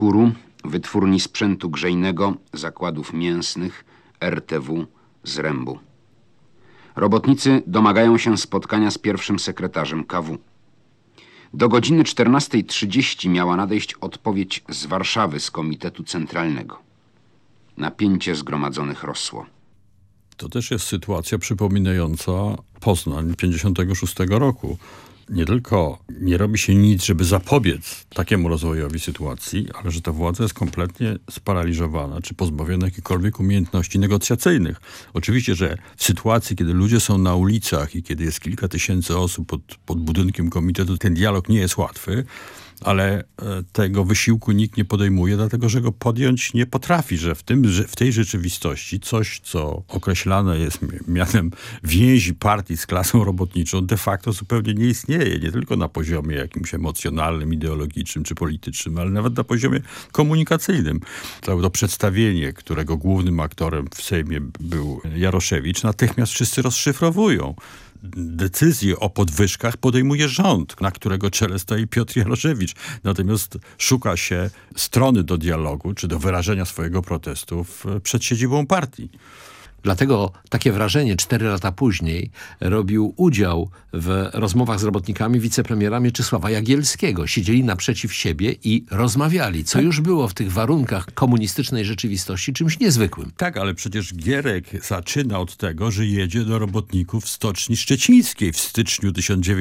Kuru, wytwórni sprzętu grzejnego, zakładów mięsnych, RTW, Zrębu. Robotnicy domagają się spotkania z pierwszym sekretarzem KW. Do godziny 14:30 miała nadejść odpowiedź z Warszawy, z Komitetu Centralnego. Napięcie zgromadzonych rosło. To też jest sytuacja przypominająca Poznań 56 roku. Nie tylko nie robi się nic, żeby zapobiec takiemu rozwojowi sytuacji, ale że ta władza jest kompletnie sparaliżowana, czy pozbawiona jakichkolwiek umiejętności negocjacyjnych. Oczywiście, że w sytuacji, kiedy ludzie są na ulicach i kiedy jest kilka tysięcy osób pod budynkiem komitetu, ten dialog nie jest łatwy, ale tego wysiłku nikt nie podejmuje, dlatego że go podjąć nie potrafi, że w tej rzeczywistości coś, co określane jest mianem więzi partii z klasą robotniczą, de facto zupełnie nie istnieje. Nie tylko na poziomie jakimś emocjonalnym, ideologicznym czy politycznym, ale nawet na poziomie komunikacyjnym. To przedstawienie, którego głównym aktorem w Sejmie był Jaroszewicz, natychmiast wszyscy rozszyfrowują. Decyzje o podwyżkach podejmuje rząd, na którego czele stoi Piotr Jaroszewicz. Natomiast szuka się strony do dialogu, czy do wyrażenia swojego protestu przed siedzibą partii. Dlatego takie wrażenie 4 lata później robił udział w rozmowach z robotnikami wicepremiera Mieczysława Jagielskiego. Siedzieli naprzeciw siebie i rozmawiali, co już było w tych warunkach komunistycznej rzeczywistości czymś niezwykłym. Tak, ale przecież Gierek zaczyna od tego, że jedzie do robotników Stoczni Szczecińskiej w styczniu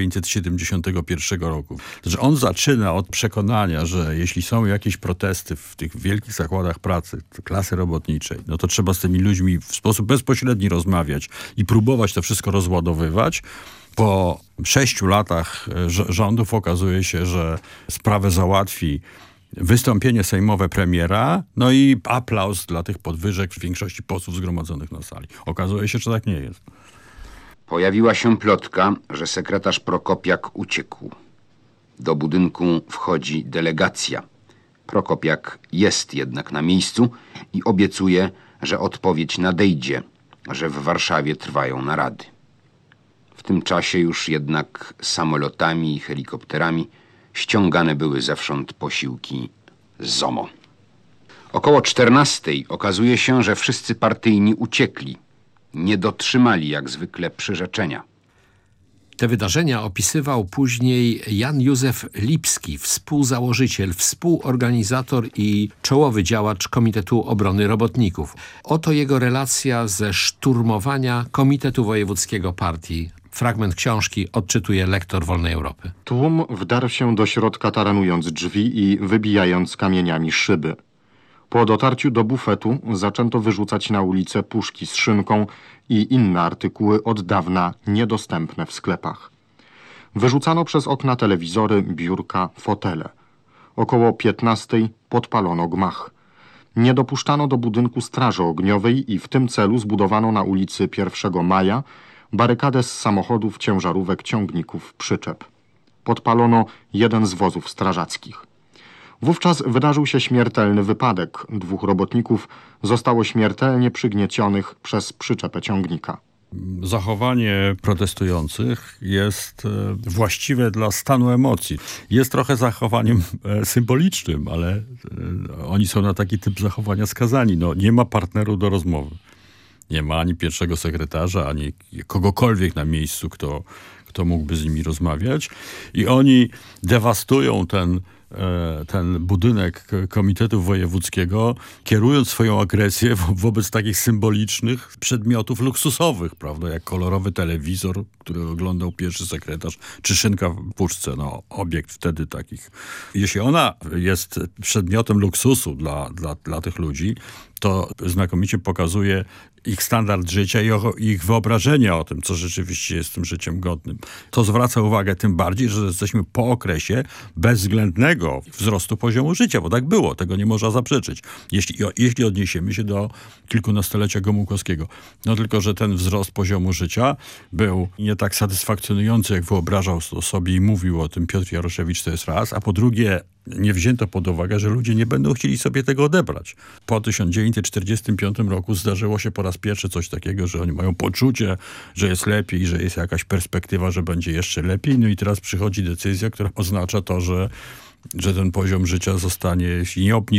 1971 roku. Znaczy on zaczyna od przekonania, że jeśli są jakieś protesty w tych wielkich zakładach pracy, klasy robotniczej, no to trzeba z tymi ludźmi w sposób bezpośredni rozmawiać i próbować to wszystko rozładowywać. Po 6 latach rządów okazuje się, że sprawę załatwi wystąpienie sejmowe premiera, no i aplauz dla tych podwyżek w większości posłów zgromadzonych na sali. Okazuje się, że tak nie jest. Pojawiła się plotka, że sekretarz Prokopiak uciekł. Do budynku wchodzi delegacja. Prokopiak jest jednak na miejscu i obiecuje, że odpowiedź nadejdzie, że w Warszawie trwają narady. W tym czasie już jednak samolotami i helikopterami ściągane były zewsząd posiłki ZOMO. Około 14:00 okazuje się, że wszyscy partyjni uciekli. Nie dotrzymali jak zwykle przyrzeczenia. Te wydarzenia opisywał później Jan Józef Lipski, współzałożyciel, współorganizator i czołowy działacz Komitetu Obrony Robotników. Oto jego relacja ze szturmowania Komitetu Wojewódzkiego Partii. Fragment książki odczytuje lektor Wolnej Europy. Tłum wdarł się do środka, taranując drzwi i wybijając kamieniami szyby. Po dotarciu do bufetu zaczęto wyrzucać na ulicę puszki z szynką i inne artykuły od dawna niedostępne w sklepach. Wyrzucano przez okna telewizory, biurka, fotele. Około 15:00 podpalono gmach. Nie dopuszczano do budynku straży ogniowej i w tym celu zbudowano na ulicy 1 Maja barykadę z samochodów, ciężarówek, ciągników, przyczep. Podpalono jeden z wozów strażackich. Wówczas wydarzył się śmiertelny wypadek. 2 robotników zostało śmiertelnie przygniecionych przez przyczepę ciągnika. Zachowanie protestujących jest właściwe dla stanu emocji. Jest trochę zachowaniem symbolicznym, ale oni są na taki typ zachowania skazani. No, nie ma partneru do rozmowy. Nie ma ani pierwszego sekretarza, ani kogokolwiek na miejscu, kto mógłby z nimi rozmawiać. I oni dewastują ten budynek Komitetu Wojewódzkiego, kierując swoją agresję wobec takich symbolicznych przedmiotów luksusowych, prawda, jak kolorowy telewizor, który oglądał pierwszy sekretarz, czy szynka w puszce, no obiekt wtedy takich. Jeśli ona jest przedmiotem luksusu dla tych ludzi, to znakomicie pokazuje ich standard życia i ich wyobrażenie o tym, co rzeczywiście jest tym życiem godnym. To zwraca uwagę tym bardziej, że jesteśmy po okresie bezwzględnego wzrostu poziomu życia, bo tak było, tego nie można zaprzeczyć. Jeśli odniesiemy się do kilkunastolecia Gomułkowskiego. No tylko, że ten wzrost poziomu życia był nie tak satysfakcjonujący, jak wyobrażał sobie i mówił o tym Piotr Jaroszewicz, to jest raz, a po drugie nie wzięto pod uwagę, że ludzie nie będą chcieli sobie tego odebrać. Po 1945 roku zdarzyło się po raz pierwszy coś takiego, że oni mają poczucie, że jest lepiej, że jest jakaś perspektywa, że będzie jeszcze lepiej. No i teraz przychodzi decyzja, która oznacza to, że że ten poziom życia zostanie, jeśli nie obniżony,